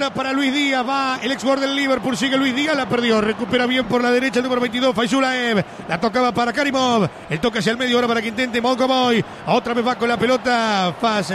ahora para Luis Díaz, va el ex jugador del Liverpool, sigue Luis Díaz, la perdió, recupera bien por la derecha el número 22, Faizulaev, la tocaba para Karimov, el toque hacia el medio ahora para que intente Mokoboy, otra vez va con la pelota,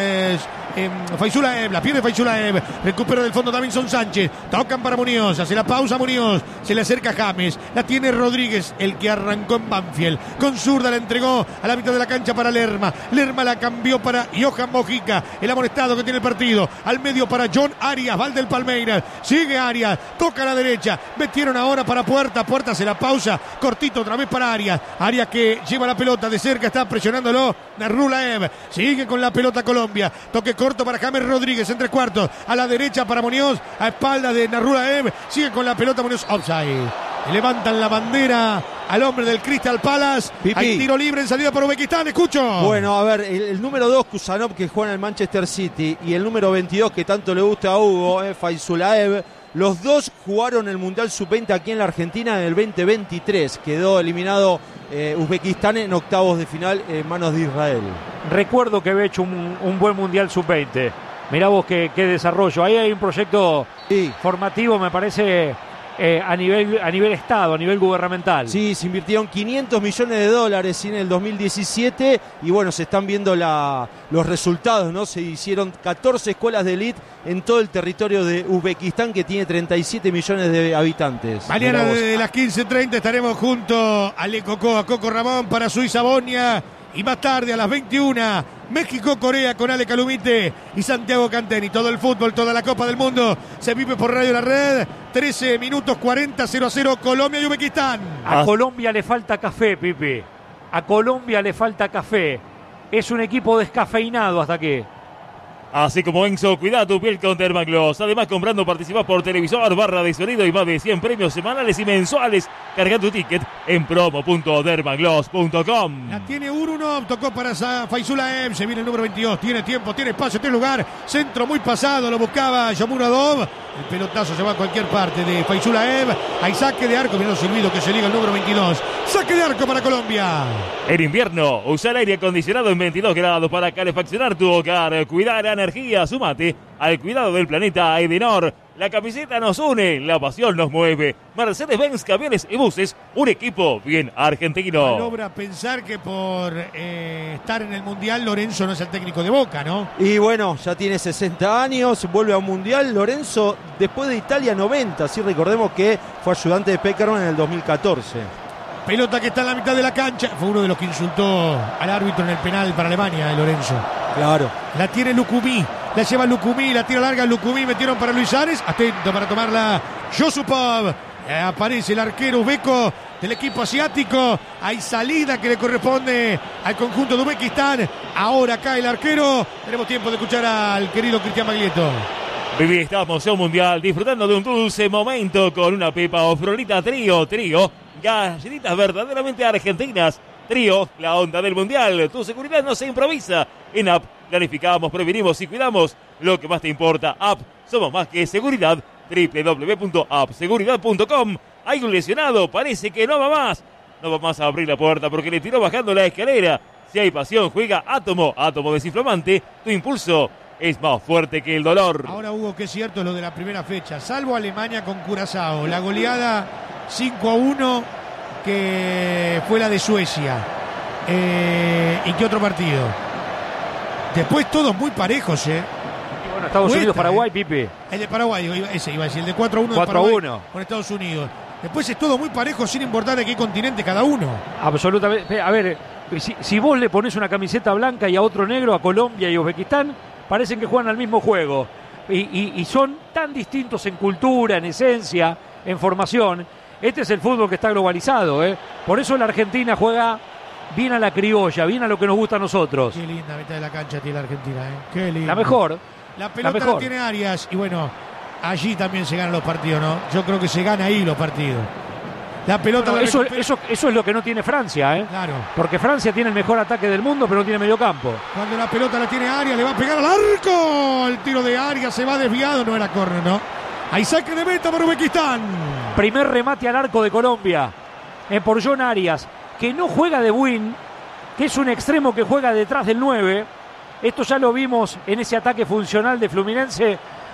Faizulaev, la pierde Faizulaev, recupera del fondo Davinson Sánchez, tocan para Muñoz, hace la pausa Muñoz, se le acerca James, la tiene Rodríguez, el que arrancó en Banfield, con zurda la entregó a la mitad de la cancha para Lerma la cambió para Johan Mojica, el amonestado que tiene el partido, al medio para John Arias, va el del Palmeiras, sigue Arias, toca a la derecha, metieron ahora para Puerta hace la pausa, cortito otra vez para Arias que lleva la pelota de cerca, está presionándolo Narrulaev, sigue con la pelota Colombia, toque corto para James Rodríguez en 3/4, a la derecha para Muñoz, a espalda de Narrulaev, sigue con la pelota Muñoz, offside, levantan la bandera al hombre del Crystal Palace. Pipi. Hay tiro libre en salida por Uzbekistán, escucho. Bueno, a ver, el número 2, Kusanov, que juega en el Manchester City, y el número 22, que tanto le gusta a Hugo, Faizulaev, los dos jugaron el Mundial Sub-20 aquí en la Argentina en el 2023. Quedó eliminado Uzbekistán en octavos de final en manos de Israel. Recuerdo que había hecho un buen Mundial Sub-20. Mirá vos qué desarrollo. Ahí hay un proyecto formativo, me parece... a nivel Estado, a nivel gubernamental. Sí, se invirtieron $500 millones en el 2017 y bueno, se están viendo los resultados, ¿no? Se hicieron 14 escuelas de élite en todo el territorio de Uzbekistán, que tiene 37 millones de habitantes. Mañana desde las 15:30 estaremos junto a Le Coco, a Coco Ramón para Suiza-Bonia, y más tarde a las 21 México-Corea con Ale Calumite y Santiago Canteni. Todo el fútbol, toda la Copa del Mundo se vive por Radio La Red. 13 minutos 40, 0-0 Colombia y Uzbekistán. A Colombia le falta café, Pipi. A Colombia le falta café. Es un equipo descafeinado hasta que... Así como Enzo, cuida tu piel con Dermagloss. Además, comprando participás por televisor, barra de sonido y más de 100 premios semanales y mensuales. Carga tu ticket en promo.dermagloss.com. La tiene Urunov, tocó para Faizulaev, se viene el número 22, tiene tiempo, tiene espacio, tiene lugar. Centro muy pasado, lo buscaba Yomuradov. El pelotazo se va a cualquier parte de Faizulaev. Hay saque de arco, mirá lo silbido que se liga el número 22. Saque de arco para Colombia. En invierno, usar aire acondicionado en 22 grados para calefaccionar tu hogar. Cuidar la energía, sumate al cuidado del planeta Edenor. La camiseta nos une, la pasión nos mueve. Mercedes-Benz Camiones y Buses, un equipo bien argentino. Logra pensar que por estar en el Mundial Lorenzo no es el técnico de Boca, ¿no? Y bueno, ya tiene 60 años, vuelve a un Mundial. Lorenzo, después de Italia 90, sí, recordemos que fue ayudante de Peckerman en el 2014. Pelota que está en la mitad de la cancha. Fue uno de los que insultó al árbitro en el penal para Alemania, Lorenzo. Claro. La tiene Lucumí. La lleva Lucumí, la tira larga Lucumí. Metieron para Luis Ares. Atento para tomarla Yusupov. Aparece el arquero uzbeco del equipo asiático. Hay salida que le corresponde al conjunto de Uzbekistán. Ahora cae el arquero. Tenemos tiempo de escuchar al querido Cristian Maglietto. Viví esta emoción mundial disfrutando de un dulce momento con una pepa o frolita trío. Galletitas verdaderamente argentinas. Trío, la onda del mundial. Tu seguridad no se improvisa. En App planificamos, prevenimos y cuidamos lo que más te importa. App, somos más que seguridad. www.appseguridad.com. Hay un lesionado, parece que no va más. No va más a abrir la puerta porque le tiró bajando la escalera. Si hay pasión, juega Átomo desinflamante. Tu impulso es más fuerte que el dolor. Ahora, Hugo, que es cierto lo de la primera fecha. Salvo Alemania con Curazao, la goleada 5-1 que fue la de Suecia. ¿Y qué otro partido? Después todos muy parejos, Y bueno, Estados Unidos-Paraguay, Pipe. El de Paraguay, ese iba a decir, el de 4-1 de 4-1 Paraguay con Estados Unidos. Después es todo muy parejo sin importar de qué continente cada uno. Absolutamente. A ver, si vos le pones una camiseta blanca y a otro negro, a Colombia y Uzbekistán, parecen que juegan al mismo juego. Y son tan distintos en cultura, en esencia, en formación. Este es el fútbol que está globalizado, ¿eh? Por eso la Argentina juega bien a la criolla, bien a lo que nos gusta a nosotros. Qué linda mitad de la cancha tiene la Argentina, ¿eh? Qué linda. La mejor. La pelota la tiene Arias. Y bueno, allí también se ganan los partidos, ¿no? Yo creo que se gana ahí los partidos. La pelota... Bueno, eso es lo que no tiene Francia, ¿eh? Claro. Porque Francia tiene el mejor ataque del mundo, pero no tiene medio campo. Cuando la pelota la tiene Arias, le va a pegar al arco. El tiro de Arias se va desviado, no era córner, ¿no? Hay saque de meta para Uzbekistán. Primer remate al arco de Colombia. Por John Arias, que no juega de win, que es un extremo que juega detrás del 9. Esto ya lo vimos en ese ataque funcional de Fluminense,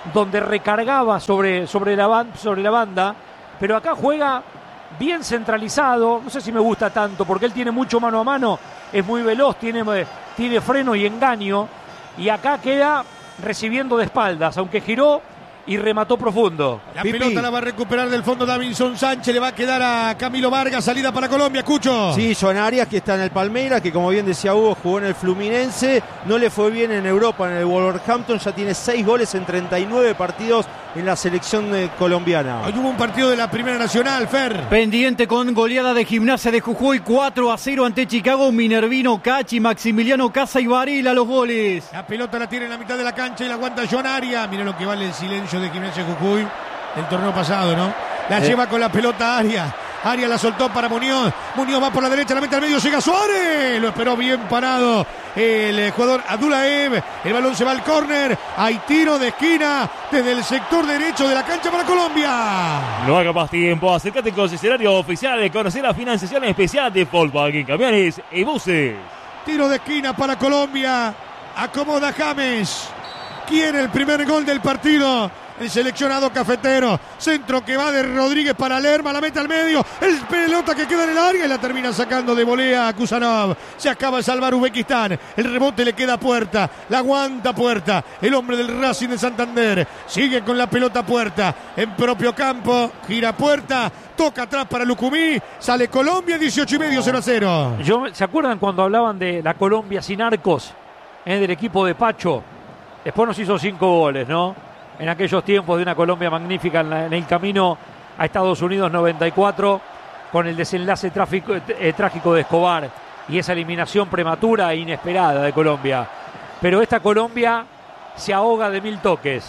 donde recargaba sobre la banda, pero acá juega bien centralizado. No sé si me gusta tanto, porque él tiene mucho mano a mano, es muy veloz, tiene freno y engaño, y acá queda recibiendo de espaldas, aunque giró y remató profundo. La pelota la va a recuperar del fondo Davinson Sánchez, le va a quedar a Camilo Vargas, salida para Colombia, Cucho. Sí, Joan Arias, que está en el Palmeiras, que como bien decía Hugo, jugó en el Fluminense, no le fue bien en Europa, en el Wolverhampton, ya tiene 6 goles en 39 partidos en la selección colombiana. Hoy hubo un partido de la Primera Nacional, Fer. Pendiente con goleada de Gimnasia de Jujuy, 4-0 ante Chicago, Minervino, Cachi, Maximiliano Casa y Varela los goles. La pelota la tiene en la mitad de la cancha y la aguanta Joan Arias. Mira lo que vale el silencio de Gimnasia de Jujuy del torneo pasado, ¿no? La lleva con la pelota Arias. Arias la soltó para Muñoz. Muñoz va por la derecha, la mete al medio, llega Suárez. Lo esperó bien parado el jugador Abdulaev. El balón se va al córner. Hay tiro de esquina desde el sector derecho de la cancha para Colombia. No haga más tiempo, acércate al concesionario oficial de conocer la financiación especial de Volkswagen Camiones y Buses. Tiro de esquina para Colombia. Acomoda James. Quiere el primer gol del partido. El seleccionado cafetero. Centro que va de Rodríguez para Lerma. La mete al medio. El pelota que queda en el área y la termina sacando de volea a Kusanov. Se acaba de salvar Uzbekistán. El rebote le queda a Puerta. La aguanta Puerta. El hombre del Racing de Santander. Sigue con la pelota Puerta. En propio campo. Gira Puerta. Toca atrás para Lucumí. Sale Colombia 18:30, 0-0. ¿Se acuerdan cuando hablaban de la Colombia sin arcos? Del equipo de Pacho. Después nos hizo 5 goles, ¿no? En aquellos tiempos de una Colombia magnífica en el camino a Estados Unidos 94, con el desenlace trágico de Escobar y esa eliminación prematura e inesperada de Colombia. Pero esta Colombia se ahoga de 1000 toques.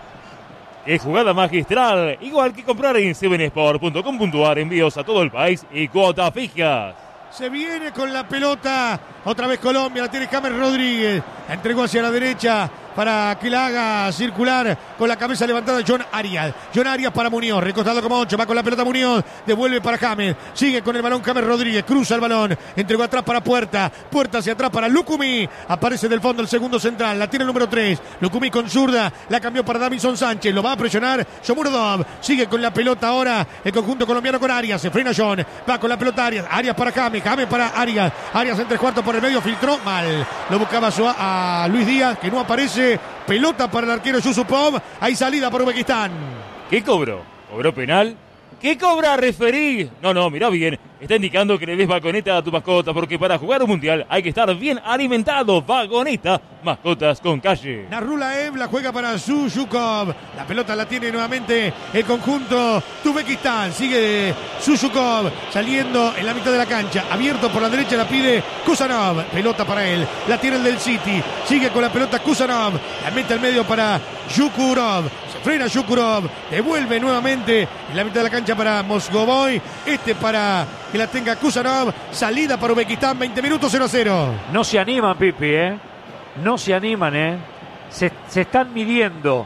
Es jugada magistral, igual que comprar en 7sport.com.ar, envíos a todo el país y cuotas fijas. Se viene con la pelota, otra vez Colombia, la tiene James Rodríguez, la entregó hacia la derecha para que la haga circular con la cabeza levantada John Arias. John Arias para Muñoz, recostado como 8, va con la pelota Muñoz, devuelve para James, sigue con el balón James Rodríguez, cruza el balón, entregó atrás para Puerta, Puerta hacia atrás para Lucumí, aparece del fondo el segundo central, la tiene el número 3, Lucumí con zurda, la cambió para Davinson Sánchez, lo va a presionar Shomurodov, sigue con la pelota ahora el conjunto colombiano con Arias, se frena John, va con la pelota Arias, Arias para James, James para Arias, Arias en 3/4 por el medio, filtró mal, lo buscaba a Luis Díaz, que no aparece. Pelota para el arquero Yusupov. Hay salida por Uzbekistán. ¿Qué cobró? ¿Cobró penal? ¿Qué cobra referí? No, mirá bien. Está indicando que le des vagoneta a tu mascota, porque para jugar un mundial hay que estar bien alimentado. Vagoneta, mascotas con calle. Narulaev la juega para Sushukov. La pelota la tiene nuevamente el conjunto de Uzbekistán. Sigue Sushukov saliendo en la mitad de la cancha. Abierto por la derecha, la pide Kusanov. Pelota para él. La tiene el del City. Sigue con la pelota Kusanov. La mete al medio para Yukurov. Se frena Yukurov. Devuelve nuevamente en la mitad de la cancha para Mosgovoy. Para que la tenga Kusanov. Salida para Uzbekistán, 20 minutos, 0-0. No se animan, Pipi, No se animan, Se están midiendo,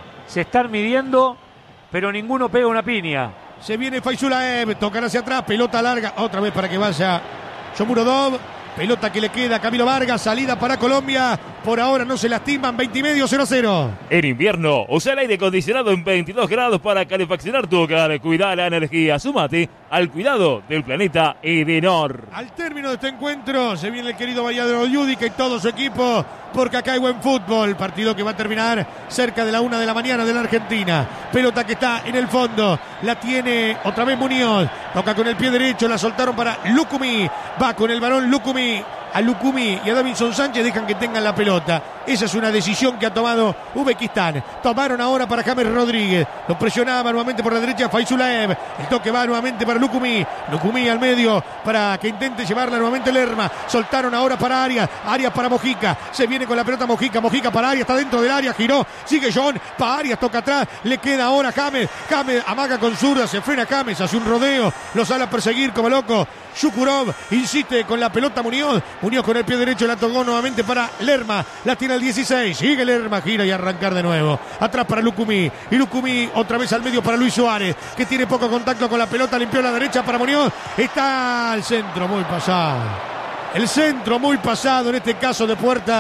pero ninguno pega una piña. Se viene Faizulaev, tocan hacia atrás, pelota larga, otra vez para que vaya Shomurodov. Pelota que le queda a Camilo Vargas, salida para Colombia. Por ahora no se lastiman, 20:30, 0-0. En invierno, usa el aire acondicionado en 22 grados para calefaccionar tu hogar. Cuida la energía, súmate al cuidado del planeta Edenor. Al término de este encuentro, se viene el querido Valladolid Yudica y todo su equipo, porque acá hay buen fútbol. Partido que va a terminar cerca de la 1 de la mañana de la Argentina. Pelota que está en el fondo, la tiene otra vez Muñoz. Toca con el pie derecho, la soltaron para Lucumí. Va con el balón Lucumí. A Lucumí y a Davinson Sánchez dejan que tengan la pelota. Esa es una decisión que ha tomado Uzbekistán. Tomaron ahora para James Rodríguez. Lo presionaba nuevamente por la derecha Faizulaev. El toque va nuevamente para Lucumí. Lucumí al medio para que intente llevarla nuevamente Lerma. Soltaron ahora para Arias. Arias para Mojica. Se viene con la pelota Mojica. Mojica para Arias. Está dentro del área. Giró. Sigue John. Para Arias. Toca atrás. Le queda ahora James. James amaga con zurda. Se frena James. Hace un rodeo. Lo sale a perseguir como loco. Yukurov insiste con la pelota Muñoz. Muñoz con el pie derecho la tocó nuevamente para Lerma. La tiene el 16. Sigue Lerma, gira y arrancar de nuevo. Atrás para Lucumí. Y Lucumí otra vez al medio para Luis Suárez, que tiene poco contacto con la pelota. Limpió la derecha para Muñoz. Está al centro muy pasado. El centro muy pasado en este caso de Puerta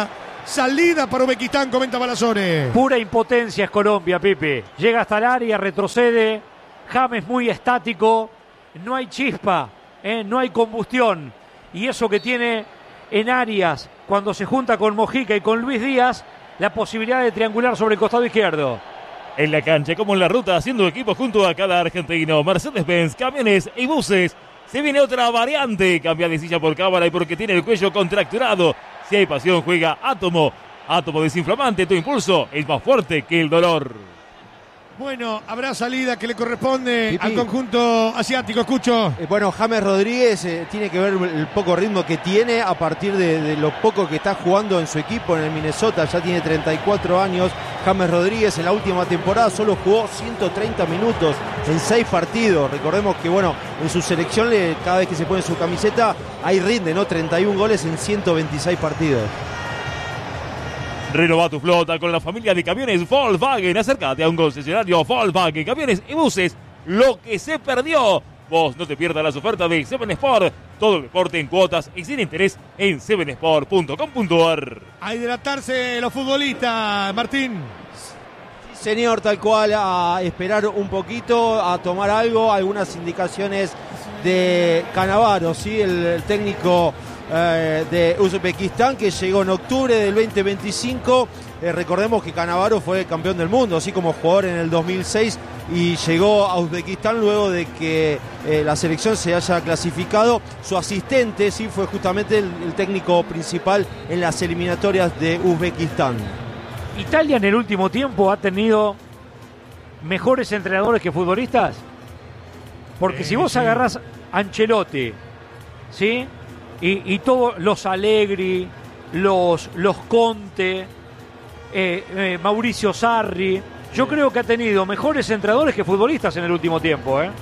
salida para Uzbekistán, comenta Balazone. Pura impotencia es Colombia, Pepe. Llega hasta el área, retrocede. James muy estático. No hay chispa, no hay combustión. Y eso que tiene en Arias, cuando se junta con Mojica y con Luis Díaz, la posibilidad de triangular sobre el costado izquierdo. En la cancha como en la ruta, haciendo equipo junto a cada argentino. Mercedes-Benz, camiones y buses. Se viene otra variante. Cambia de silla por cámara y porque tiene el cuello contracturado. Si hay pasión, juega Átomo. Átomo desinflamante, tu impulso es más fuerte que el dolor. Bueno, habrá salida que le corresponde Pipi. al conjunto asiático, escucho. Bueno, James Rodríguez tiene que ver el poco ritmo que tiene a partir de lo poco que está jugando en su equipo en el Minnesota. Ya tiene 34 años. James Rodríguez en la última temporada solo jugó 130 minutos en 6 partidos. Recordemos que, bueno, en su selección, cada vez que se pone su camiseta, ahí rinde, ¿no? 31 goles en 126 partidos. Renova tu flota con la familia de camiones Volkswagen. Acércate a un concesionario Volkswagen, camiones y buses. Lo que se perdió. Vos no te pierdas las ofertas de Seven Sport. Todo el deporte en cuotas y sin interés en sevensport.com.ar. A hidratarse los futbolistas, Martín. Señor, tal cual, a esperar un poquito, a tomar algo, algunas indicaciones de Cannavaro, ¿sí? El técnico de Uzbekistán, que llegó en octubre del 2025. Recordemos que Cannavaro fue campeón del mundo, así como jugador en el 2006, y llegó a Uzbekistán luego de que la selección se haya clasificado. Su asistente, sí, fue justamente el técnico principal en las eliminatorias de Uzbekistán. Italia en el último tiempo ha tenido mejores entrenadores que futbolistas. Porque si vos agarrás Ancelotti, ¿sí? Y todos los Allegri, los Conte, Mauricio Sarri, yo creo que ha tenido mejores entrenadores que futbolistas en el último tiempo, ¿eh?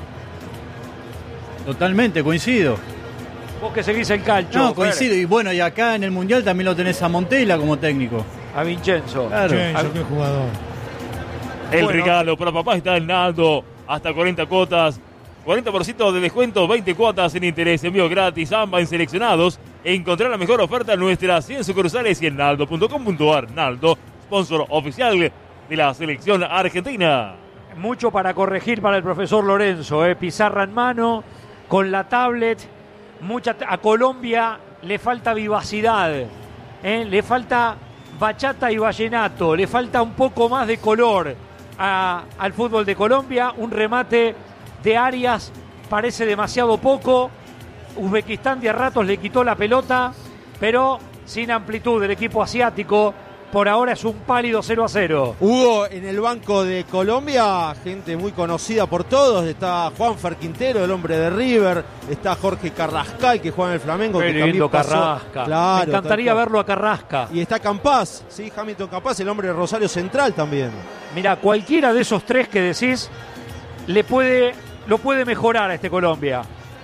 Totalmente, coincido. Vos que seguís el calcio. No, coincido. Y bueno, y acá en el Mundial también lo tenés a Montella como técnico. A Vincenzo. Claro. Qué jugador. El Bueno, regalo para papá está en Naldo. Hasta 40 cuotas. 40% de descuento, 20 cuotas en interés, envío gratis, AMBA en seleccionados. Encontrar la mejor oferta en nuestras 100 sucursales y en naldo.com.ar. Naldo, sponsor oficial de la selección argentina. Mucho para corregir para el profesor Lorenzo, pizarra en mano, con la tablet. A Colombia le falta vivacidad, le falta bachata y vallenato, le falta un poco más de color al fútbol de Colombia. Un remate de Arias parece demasiado poco. Uzbekistán de a ratos le quitó la pelota, pero sin amplitud. El equipo asiático por ahora es un pálido 0-0. Hugo, en el banco de Colombia, gente muy conocida por todos. Está Juanfer Quintero, el hombre de River. Está Jorge Carrascal, que juega en el Flamengo. Qué que lindo también pasó. Carrasca. Claro, Me encantaría verlo a Carrasca. Y está Campás, ¿sí? Hamilton Campás, el hombre de Rosario Central también. Mira, cualquiera de esos tres que decís lo puede mejorar a este Colombia.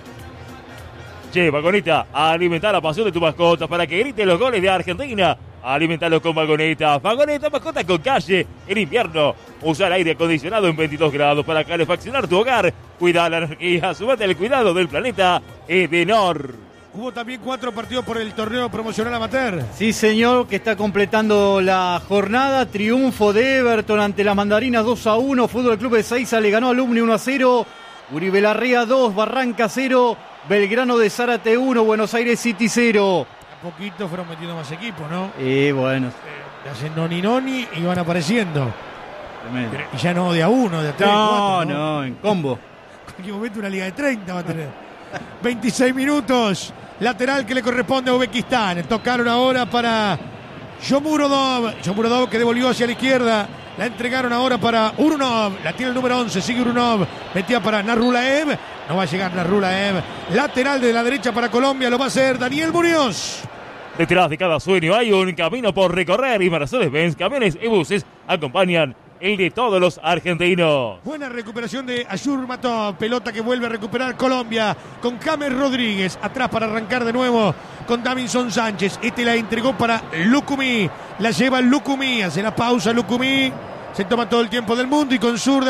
Che, Vagoneta, alimenta la pasión de tu mascota para que grite los goles de Argentina. Alimentalo con Vagoneta. Vagoneta, mascota con calle. En invierno, usa el aire acondicionado en 22 grados para calefaccionar tu hogar. Cuida la energía, sumate al cuidado del planeta. Edenor. Hubo también 4 partidos por el torneo promocional amateur. Sí, señor, que está completando la jornada. Triunfo de Everton ante las Mandarinas 2-1. Fútbol Club de Seiza le ganó a Alumni 1-0. Uribe Larrea 2, Barranca 0. Belgrano de Zárate 1, Buenos Aires City 0. A poquito fueron metiendo más equipos, ¿no? Y bueno. Hacen noni y van apareciendo. Tremendo. Y ya no de a uno, de a 3, No, 4. no, en combo. En cualquier momento una liga de 30 va a tener. 26 minutos. Lateral que le corresponde a Uzbekistán. Tocaron ahora para Shomurodov. Shomurodov que devolvió hacia la izquierda. La entregaron ahora para Urunov. La tiene el número 11. Sigue Urunov. Metía para Narulaev. No va a llegar Narulaev. Lateral de la derecha para Colombia. Lo va a hacer Daniel Muñoz. Detrás de cada sueño hay un camino por recorrer y Mercedes-Benz, camiones y buses acompañan el de todos los argentinos. Buena recuperación de Ayur Mató. Pelota que vuelve a recuperar Colombia con James Rodríguez. Atrás para arrancar de nuevo con Davinson Sánchez. Este la entregó para Lucumí. La lleva Lucumí. Hace la pausa Lucumí. Se toma todo el tiempo del mundo y con zurda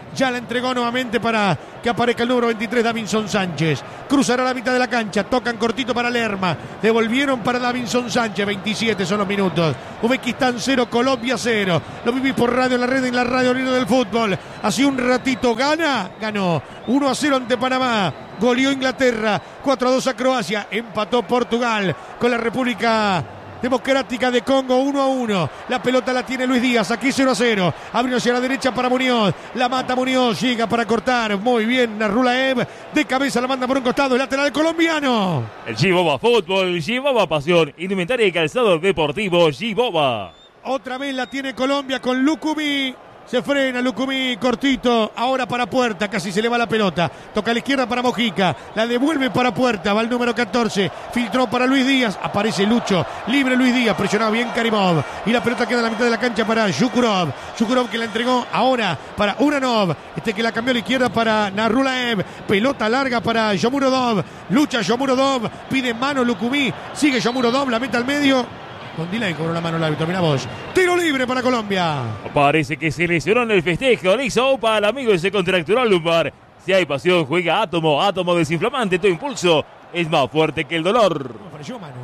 Ya la entregó nuevamente para que aparezca el número 23, Davinson Sánchez. Cruzará la mitad de la cancha. Tocan cortito para Lerma. Devolvieron para Davinson Sánchez. 27 son los minutos. Uzbekistán 0, Colombia 0. Lo vivís por Radio La Red, en la Radio Libre del Fútbol. Hace un ratito ganó 1-0 ante Panamá. Goleó Inglaterra. 4-2 a Croacia. Empató Portugal con la República Democrática de Congo 1-1. La pelota la tiene Luis Díaz. Aquí 0-0. Abrió hacia la derecha para Muñoz. La mata Muñoz. Llega para cortar. Muy bien Narrulaev. De cabeza la manda por un costado. El lateral colombiano. El G-Boba Fútbol, G-Boba Pasión, indumentaria y calzado deportivo G-Boba. Otra vez la tiene Colombia con Lucumí. Se frena Lucumí, cortito, ahora para Puerta, casi se le va la pelota. Toca a la izquierda para Mojica, la devuelve para Puerta, va el número 14. Filtró para Luis Díaz, aparece Lucho, libre Luis Díaz, presionado bien Karimov. Y la pelota queda en la mitad de la cancha para Yukurov. Yukurov que la entregó ahora para Uranov. Que la cambió a la izquierda para Narrulaev. Pelota larga para Yomurodov. Lucha Yomurodov, pide mano Lucumí. Sigue Yomurodov, la mete al medio. Con delay cobró la mano el árbitro, mirá vos. Tiro libre para Colombia. Parece que se lesionó en el festejo. Le hizo OPA al amigo y se contracturó al lumbar. Si hay pasión, juega Átomo. Átomo desinflamante, tu impulso es más fuerte que el dolor. Me pareció mano,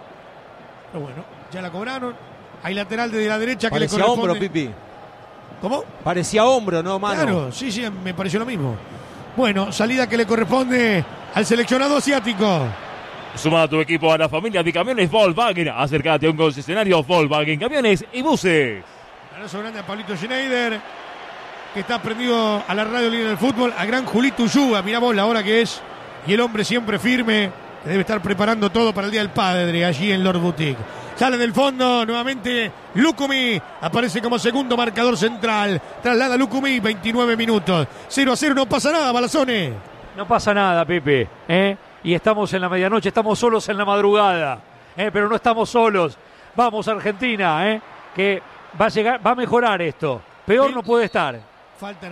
Pero bueno, ya la cobraron. Hay lateral desde la derecha que parecía le corresponde. Hombro, Pipi. ¿Cómo? Parecía hombro, no mano. Claro, sí, me pareció lo mismo. Bueno, salida que le corresponde al seleccionado asiático. Suma a tu equipo a la familia de camiones Volkswagen. Acércate a un concesionario Volkswagen Camiones y Buses. Un abrazo grande a Pablito Schneider, que está prendido a la Radio Libre del Fútbol. A gran Julito Ulluga, mirá vos la hora que es. Y el hombre siempre firme, que debe estar preparando todo para el Día del Padre, allí en Lord Boutique. Sale del fondo nuevamente Lucumí. Aparece como segundo marcador central. Traslada Lucumí, 29 minutos. 0-0, no pasa nada, Balazone. No pasa nada, Pepe, Y estamos en la medianoche, estamos solos en la madrugada, pero no estamos solos. Vamos a Argentina, que va a mejorar esto. Peor no puede estar. Falta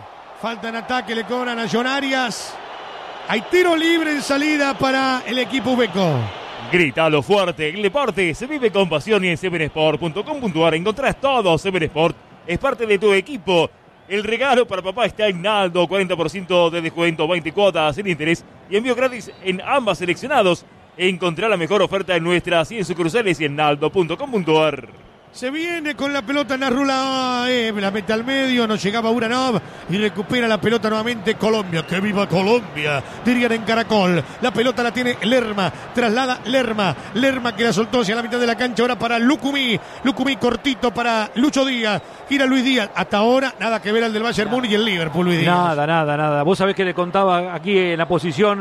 en ataque, le cobran a John Arias. Hay tiro libre en salida para el equipo uzbeco. Grítalo fuerte, el deporte se vive con pasión y en sevensport.com.ar encontrás todo. Seven Sport es parte de tu equipo. El regalo para papá está en Naldo, 40% de descuento, 20 cuotas sin interés y envío gratis en ambas seleccionados. Encontrá la mejor oferta en nuestras 100 sucursales y en naldo.com.ar. Se viene con la pelota Narrulaev, la mete al medio, no llegaba Uranov y recupera la pelota nuevamente Colombia. ¡Que viva Colombia! Dirían en Caracol. La pelota la tiene Lerma, traslada Lerma que la soltó hacia la mitad de la cancha ahora para Lucumí. Lucumí cortito para Lucho Díaz. Gira Luis Díaz. Hasta ahora nada que ver al del Bayern Múnich y el Liverpool, Luis Díaz. Nada. Vos sabés que le contaba aquí en la posición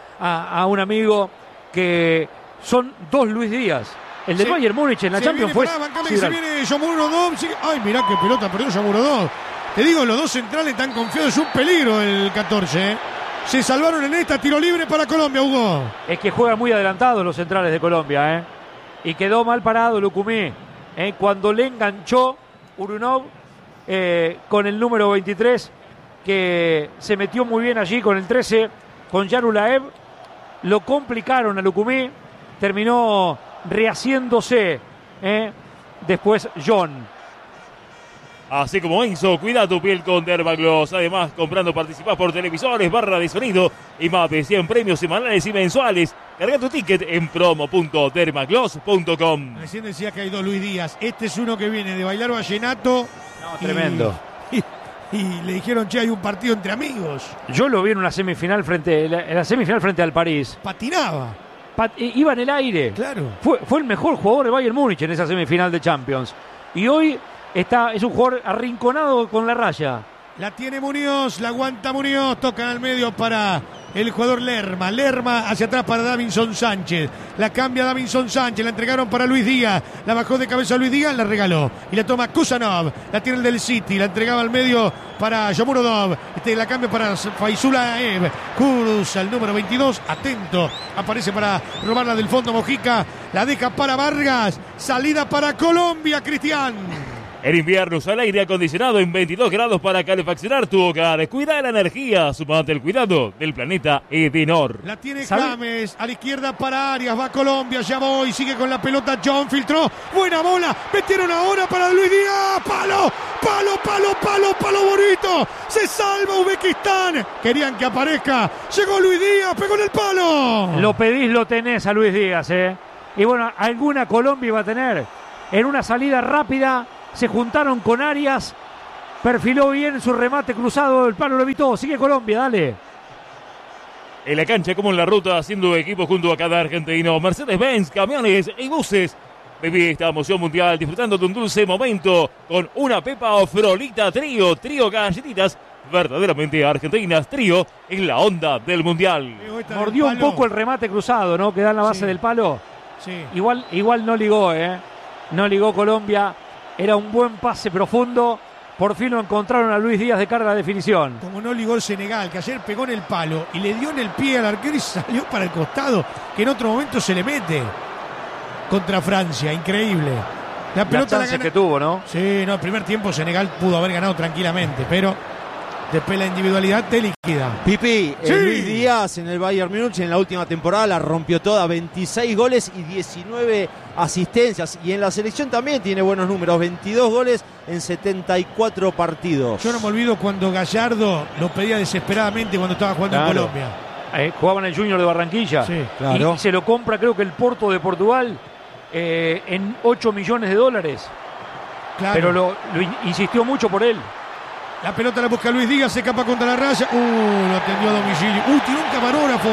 a un amigo que son dos Luis Díaz. El del Bayern Múnich en la Champions fue... Se viene Yomurodov. Ay, mirá qué pelota perdió Yomurodov. Te digo, los dos centrales están confiados. Es un peligro el 14. Se salvaron en esta. Tiro libre para Colombia, Hugo. Es que juegan muy adelantados los centrales de Colombia, Y quedó mal parado Lucumí. Cuando le enganchó Urunov con el número 23, que se metió muy bien allí con el 13, con Yarulaev. Lo complicaron a Lucumí. Terminó rehaciéndose después John. Así como Enzo, cuida tu piel con Dermagloss. Además, comprando participás por televisores, barra de sonido y más de 100 premios semanales y mensuales. Carga tu ticket en promo.dermagloss.com. Recién decía que hay dos Luis Díaz. Este es uno que viene de bailar vallenato. Tremendo. Y le dijeron, che, hay un partido entre amigos. Yo lo vi en una semifinal frente al París. Patinaba. Iba en el aire. Claro. Fue el mejor jugador de Bayern Múnich en esa semifinal de Champions. Y hoy es un jugador arrinconado con la raya. La tiene Muñoz, la aguanta Muñoz, tocan al medio para el jugador Lerma. Lerma hacia atrás para Davinson Sánchez. La cambia Davinson Sánchez, la entregaron para Luis Díaz. La bajó de cabeza Luis Díaz, la regaló. Y la toma Kusanov, la tiene el del City, la entregaba al medio para Yomurodov. La cambia para Faizulaev. Cruza el número 22, atento. Aparece para robarla del fondo Mojica. La deja para Vargas. Salida para Colombia, Cristian. En invierno usa el aire acondicionado en 22 grados para calefaccionar tu hogar. Cuida la energía, sumate el cuidado del planeta Edenor. La tiene James, a la izquierda para Arias, va Colombia, ya voy, sigue con la pelota John, filtró, buena bola, metieron ahora para Luis Díaz, palo, bonito, se salva Uzbekistán, querían que aparezca, llegó Luis Díaz, pegó en el palo. Lo pedís, lo tenés a Luis Díaz, y bueno, alguna Colombia iba a tener, en una salida rápida, se juntaron con Arias, perfiló bien su remate cruzado, el palo lo evitó, sigue Colombia, dale. En la cancha como en la ruta, haciendo equipo junto a cada argentino, Mercedes-Benz, camiones y buses. Viví esta emoción mundial disfrutando de un dulce momento con una Pepa o Frolita Trío galletitas verdaderamente argentinas. Trío es la onda del mundial. Mordió un poco el remate cruzado, ¿no? Que da en la base del palo. Sí. Igual no ligó, no ligó Colombia. Era un buen pase profundo. Por fin lo encontraron a Luis Díaz de carga de definición. Como no ligó el Senegal, que ayer pegó en el palo y le dio en el pie al arquero y salió para el costado, que en otro momento se le mete contra Francia. Increíble. La pelota la gana... que tuvo, ¿no? Sí, no, el primer tiempo Senegal pudo haber ganado tranquilamente, pero después la individualidad te liquida. Pipi, Sí. Luis Díaz en el Bayern Múnich en la última temporada la rompió toda, 26 goles y 19 asistencias. Y en la selección también tiene buenos números, 22 goles en 74 partidos. Yo no me olvido cuando Gallardo lo pedía desesperadamente cuando estaba jugando en Colombia. Jugaba en el Junior de Barranquilla. Sí, claro. Y se lo compra, creo que el Porto de Portugal, en $8 millones. Claro. Pero lo insistió mucho por él. La pelota la busca Luis Díaz, se escapa contra la raya. Lo atendió a domicilio. Tiró un camarógrafo.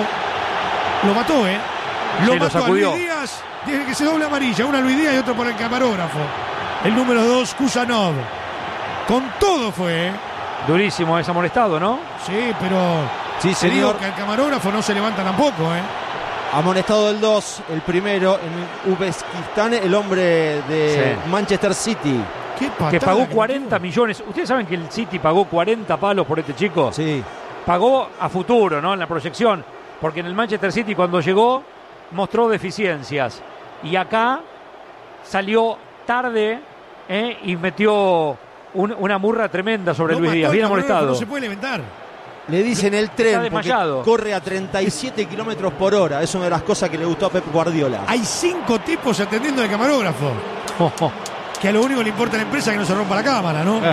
Lo mató, Lo mató a Luis Díaz. Tiene que se doble amarilla. Una Luis Díaz y otro por el camarógrafo. El número 2, Kusanov. Con todo fue, Durísimo, es amonestado, ¿no? Sí, pero... Sí, te señor. digo que el camarógrafo no se levanta tampoco, Amonestado el 2, el primero en Uzbekistán, el hombre de Manchester City. Qué patada Que pagó que 40 metió. millones. ¿Ustedes saben que el City pagó 40 palos por este chico? Sí. Pagó a futuro, ¿no? En la proyección. Porque en el Manchester City cuando llegó mostró deficiencias. Y acá salió tarde y metió una murra tremenda sobre Lo Luis mató Díaz. el Bien camarógrafo, amonestado. No se puede levantar. Le dicen el tren porque desmayado. corre a 37 kilómetros por hora. Es una de las cosas que le gustó a Pep Guardiola. Hay 5 tipos atendiendo al camarógrafo. Que a lo único que le importa a la empresa es que no se rompa la cámara, ¿no?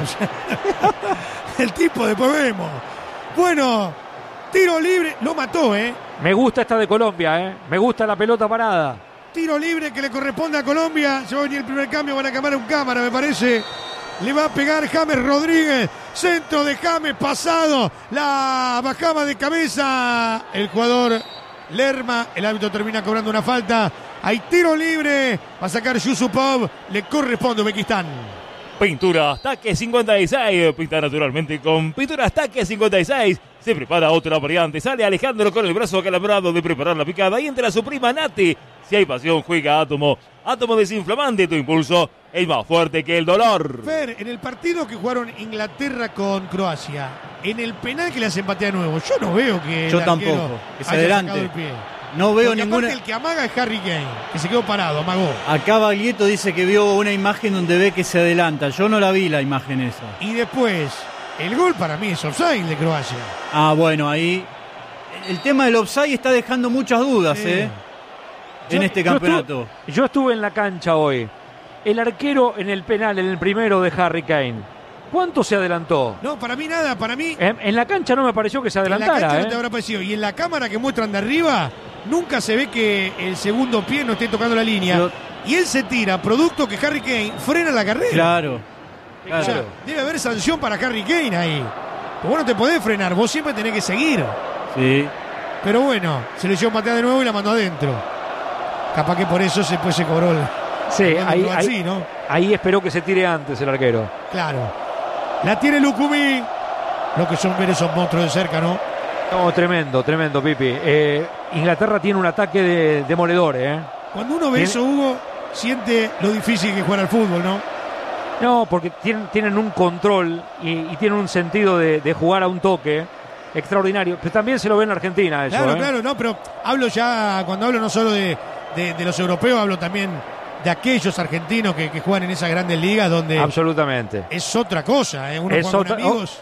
El tipo, después vemos. Bueno, tiro libre, lo mató, Me gusta esta de Colombia, Me gusta la pelota parada. Tiro libre que le corresponde a Colombia. Se va a venir el primer cambio, van a cambiar un cámara, me parece. Le va a pegar James Rodríguez. Centro de James, pasado. La bajaba de cabeza el jugador Lerma. El árbitro termina cobrando una falta. Hay tiro libre. Va a sacar Yusupov. Le corresponde a Uzbekistán. Pintura Taque 56. Pinta naturalmente con Pintura Taque 56. Se prepara otra variante. Sale Alejandro con el brazo acalambrado de preparar la picada. Y entra su prima Nati. Si hay pasión, juega Átomo. Átomo desinflamante. Tu impulso es más fuerte que el dolor. Fer, en el partido que jugaron Inglaterra con Croacia, en el penal que le hacen patear de nuevo, yo no veo que Yo el tampoco, arquero que se haya adelante. sacado el pie. No veo Porque ninguna. aparte el que amaga es Harry Kane, que se quedó parado, amagó. Acá Baglietto dice que vio una imagen donde ve que se adelanta. Yo no la vi la imagen esa. Y después, el gol para mí es offside de Croacia. Ah, bueno, ahí. El tema del offside está dejando muchas dudas, Sí. En este campeonato. Yo estuve en la cancha hoy. El arquero en el penal, en el primero de Harry Kane. ¿Cuánto se adelantó? No, para mí nada, para mí En la cancha no me pareció que se en la adelantara. cancha no te habrá parecido. Y en la cámara que muestran de arriba, nunca se ve que el segundo pie no esté tocando la línea. Yo- Y él se tira, producto que Harry Kane frena la carrera. Claro. O sea, debe haber sanción para Harry Kane ahí. Pero vos no te podés frenar, vos siempre tenés que seguir. Sí. Pero bueno, se le dio patear de nuevo y la mandó adentro. Capaz que por eso después se cobró el Sí, gol de Croacia, ¿no? ahí esperó que se tire antes el arquero. Claro. La tiene Lukumi. Lo que son ver esos monstruos de cerca, ¿no? No, tremendo, Pipi. Inglaterra tiene un ataque demoledor, Cuando uno ve Tiene- eso, Hugo, siente lo difícil que es jugar al fútbol, ¿no? No, porque tienen un control y tienen un sentido de jugar a un toque extraordinario. Pero también se lo ve en Argentina eso, Claro, claro, no, pero hablo ya, cuando hablo no solo de los europeos, hablo también de aquellos argentinos que juegan en esas grandes ligas donde absolutamente es otra cosa, uno es juega otra, con amigos.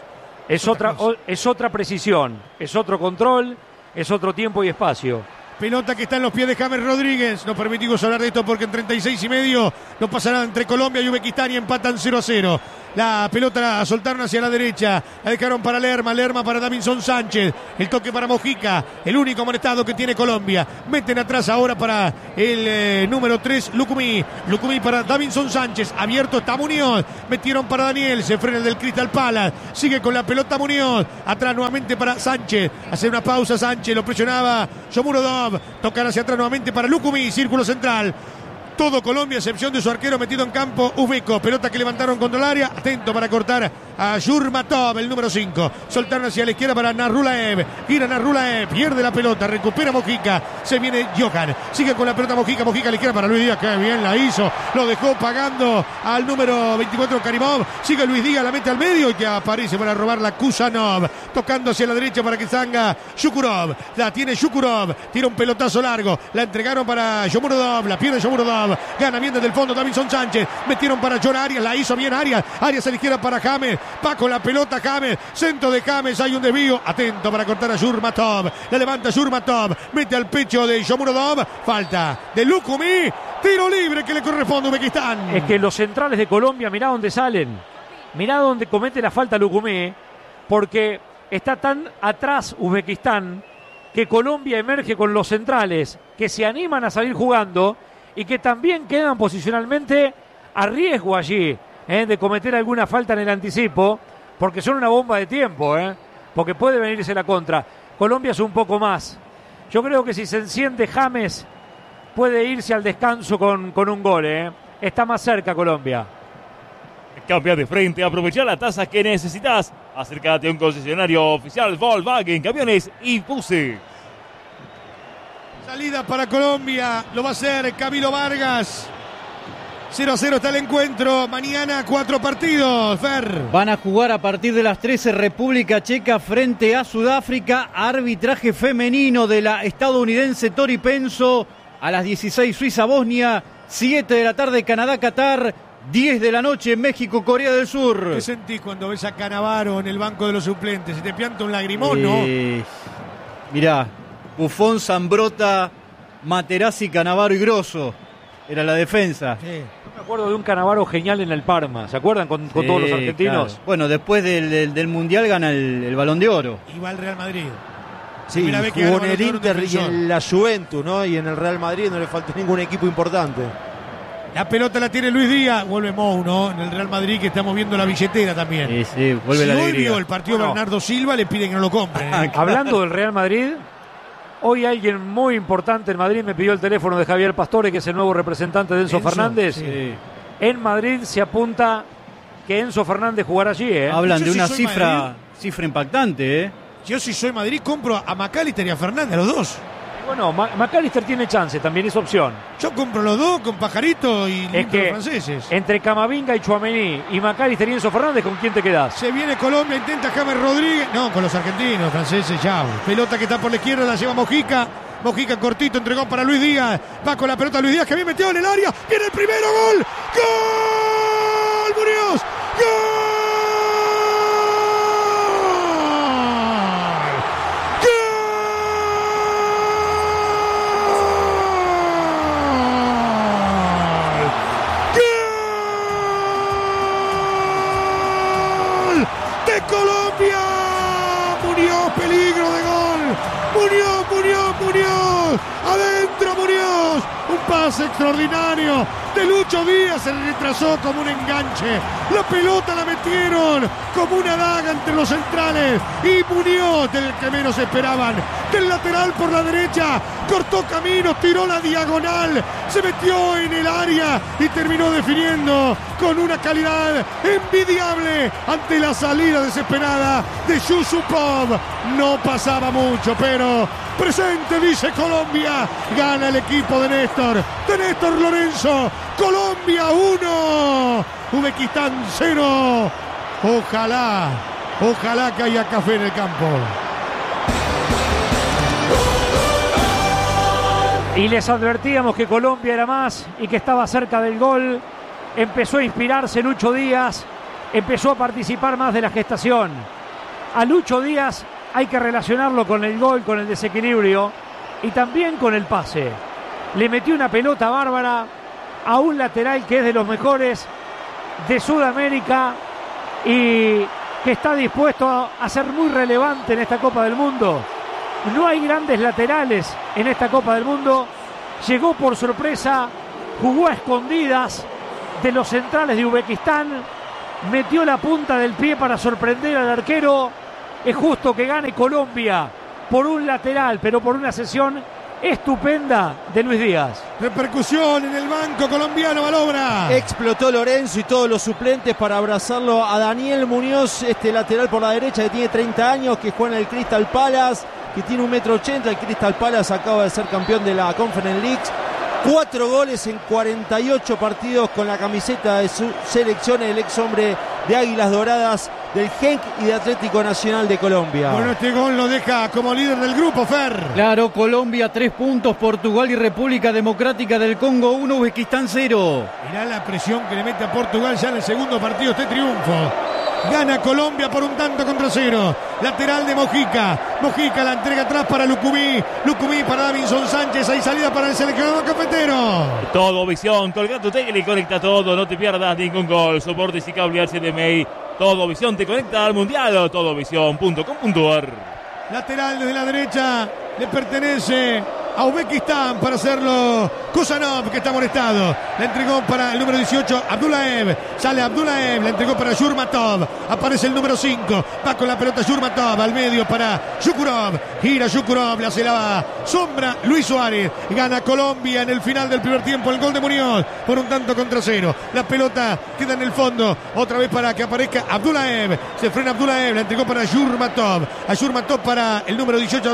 Es otra precisión, es otro control, es otro tiempo y espacio. Pelota que está en los pies de James Rodríguez. No permitimos hablar de esto porque en 36 y medio no pasará entre Colombia y Uzbekistán y empatan 0-0. La pelota la soltaron hacia la derecha. La dejaron para Lerma. Lerma para Davinson Sánchez. El toque para Mojica. El único molestado que tiene Colombia. Meten atrás ahora para el número 3, Lucumí. Lucumí para Davinson Sánchez. Abierto está Muñoz. Metieron para Daniel. Se frena el del Crystal Palace. Sigue con la pelota Muñoz. Atrás nuevamente para Sánchez. Hace una pausa Sánchez. Lo presionaba Shomurodov. Tocan hacia atrás nuevamente para Lucumí. Círculo central. Todo Colombia, excepción de su arquero metido en campo, Uzbeko. Pelota que levantaron contra el área. Atento para cortar a Yurmatov, el número 5. Soltaron hacia la izquierda para Narrulaev. Gira Narrulaev, pierde la pelota, recupera Mojica. Se viene Johan. Sigue con la pelota Mojica. Mojica a la izquierda para Luis Díaz. Qué bien la hizo. Lo dejó pagando al número 24, Karimov. Sigue Luis Díaz, la mete al medio y que aparece para robar la Kusanov. Tocando hacia la derecha para que salga Shukurov. La tiene Shukurov. Tira un pelotazo largo. La entregaron para Shomurodov. La pierde Shomurodov. Gana bien desde el fondo Davinson Sánchez. Metieron para John Arias. La hizo bien Arias. Arias a la izquierda para James. Va con la pelota James. Centro de James. Hay un desvío. Atento para cortar a Yurmatov. La levanta Yurmatov. Mete al pecho de Shomurodov. Falta de Lucumí. Tiro libre que le corresponde a Uzbekistán. Es que los centrales de Colombia, mirá dónde salen. Mirá dónde comete la falta Lucumí. Porque está tan atrás Uzbekistán que Colombia emerge con los centrales que se animan a salir jugando y que también quedan posicionalmente a riesgo allí de cometer alguna falta en el anticipo, porque son una bomba de tiempo, porque puede venirse la contra. Colombia es un poco más. Yo creo que si se enciende James, puede irse al descanso con un gol. Está más cerca Colombia. Cambia de frente, aprovecha la tasa que necesitas. Acércate a un concesionario oficial Volkswagen, Camiones y Puse. Salida para Colombia, lo va a hacer Camilo Vargas. 0-0 está el encuentro. Mañana 4 partidos, Fer. Van a jugar a partir de las 13 República Checa frente a Sudáfrica. Arbitraje femenino de la estadounidense Tori Penso. A las 16 Suiza-Bosnia. 7 de la tarde Canadá-Qatar. 10 de la noche México, Corea del Sur. ¿Qué sentís cuando ves a Cannavaro en el banco de los suplentes? ¿Se te pianta un lagrimón, no? Mirá, Buffon, Zambrota, Materazzi, Cannavaro y Grosso. Era la defensa. Sí. Yo me acuerdo de un Cannavaro genial en el Parma. ¿Se acuerdan con todos los argentinos? Claro. Bueno, después del Mundial gana el Balón de Oro. Y va al Real Madrid. Sí, Primera vez que jugó gana en el Balón de Oro un Inter y defensor. en la Juventus, ¿no? Y en el Real Madrid no le faltó ningún equipo importante. La pelota la tiene Luis Díaz. Vuelve Mou, ¿no? En el Real Madrid, que estamos viendo la billetera también. Sí, vuelve Si la hoy alegría. vio el partido Bueno. Bernardo Silva, le piden que no lo compre. Hablando del Real Madrid, hoy alguien muy importante en Madrid me pidió el teléfono de Javier Pastore, que es el nuevo representante de Enzo Fernández. Sí. En Madrid se apunta que Enzo Fernández jugará allí. Hablan Yo de si una soy cifra impactante, Yo si soy Madrid compro a McAllister y a Fernández, los dos. Bueno, McAllister tiene chance, también es opción. Yo compro los dos con Pajarito y Es limpio que los franceses. entre Camavinga y Tchouaméni y McAllister y Enzo Fernández, ¿con quién te quedás? Se viene Colombia, intenta James Rodríguez. No, con los argentinos, franceses, ya. Pelota que está por la izquierda, la lleva Mojica. Mojica cortito, entregó para Luis Díaz. Va con la pelota Luis Díaz, que había metido en el área. Viene el primero, gol. ¡Gol! ¡Muñoz! Colombia, Muñoz, peligro de gol, Muñoz, adentro Muñoz, un pase extraordinario de Lucho Díaz, se retrasó como un enganche, la pelota la metieron como una daga entre los centrales y Muñoz, del que menos esperaban, del lateral por la derecha, cortó camino, tiró la diagonal, se metió en el área y terminó definiendo con una calidad envidiable ante la salida desesperada de Yusupov. No pasaba mucho, pero presente, dice Colombia. Gana el equipo de Néstor Lorenzo. Colombia 1, Uzbekistán 0. Ojalá que haya café en el campo. Y les advertíamos que Colombia era más y que estaba cerca del gol. Empezó a inspirarse Lucho Díaz, empezó a participar más de la gestación. A Lucho Díaz hay que relacionarlo con el gol, con el desequilibrio y también con el pase. Le metió una pelota bárbara a un lateral que es de los mejores de Sudamérica y que está dispuesto a ser muy relevante en esta Copa del Mundo. No hay grandes laterales en esta Copa del Mundo. Llegó por sorpresa, jugó a escondidas de los centrales de Uzbekistán, metió la punta del pie para sorprender al arquero. Es justo que gane Colombia por un lateral, pero por una sesión estupenda de Luis Díaz. Repercusión en el banco colombiano, Balobra. Explotó Lorenzo y todos los suplentes para abrazarlo a Daniel Muñoz, este lateral por la derecha que tiene 30 años, que juega en el Crystal Palace, que tiene 1,80 m. El Crystal Palace acaba de ser campeón de la Conference League. 4 goles en 48 partidos con la camiseta de su selección, el ex hombre de Águilas Doradas, del Genk y de Atlético Nacional de Colombia. Bueno, este gol lo deja como líder del grupo, Fer. Claro, Colombia 3 puntos, Portugal y República Democrática del Congo 1, Uzbekistán 0. Mirá la presión que le mete a Portugal ya en el segundo partido, este triunfo. Gana Colombia por 1-0. Lateral de Mojica. Mojica la entrega atrás para Lucumí. Lucumí para Davinson Sánchez. Hay salida para el seleccionador cafetero. Todo visión, colga tu tele y conecta todo. No te pierdas ningún gol. Soportes y cable HDMI. Todo visión te conecta al mundial. Todovisión.com.ar. Lateral desde la derecha. Le pertenece a Uzbekistán para hacerlo Kusanov, que está molestado. La entregó para el número 18, Abdullaev. Sale Abdullaev, la entregó para Yurmatov. Aparece el número 5. Va con la pelota Yurmatov al medio para Shukurov. Gira Shukurov, le hace la sombra Luis Suárez. Gana Colombia en el final del primer tiempo. El gol de Muñoz por 1-0. La pelota queda en el fondo. Otra vez para que aparezca Abdullaev. Se frena Abdullaev, la entregó para Yurmatov. A Yurmatov para el número 18,